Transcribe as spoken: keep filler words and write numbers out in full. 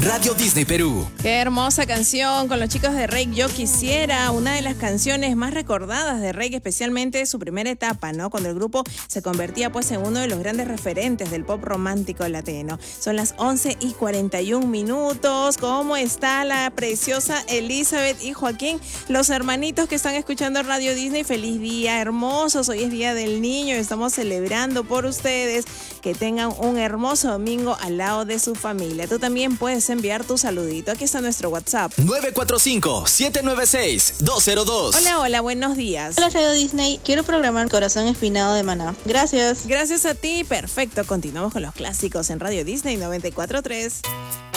Radio Disney Perú. Qué hermosa canción con los chicos de Rake. Yo quisiera, una de las canciones más recordadas de Rake, especialmente su primera etapa, ¿no? Cuando el grupo se convertía pues en uno de los grandes referentes del pop romántico latino. Son las once y cuarenta y un minutos. ¿Cómo está la preciosa Elizabeth y Joaquín? Los hermanitos que están escuchando Radio Disney, feliz día, hermosos. Hoy es Día del Niño y estamos celebrando por ustedes. Que tengan un hermoso domingo al lado de su familia. Tú también puedes enviar tu saludito. Aquí está nuestro WhatsApp. nueve cuatro cinco, siete nueve seis, dos cero dos. Hola, hola, buenos días. Hola, Radio Disney. Quiero programar Corazón Espinado de Maná. Gracias. Gracias a ti. Perfecto. Continuamos con los clásicos en Radio Disney noventa y cuatro punto tres.